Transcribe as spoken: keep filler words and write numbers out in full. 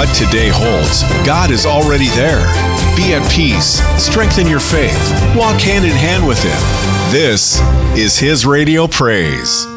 what today holds, God is already there. Be at peace, strengthen your faith, walk hand in hand with Him. This is His Radio Praise.